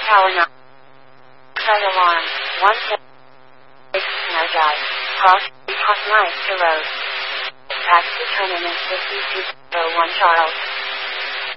Tower 9. Site alarm. 1 energize. Cross Hot Meister Road. Taxi terminus 5201 Charles.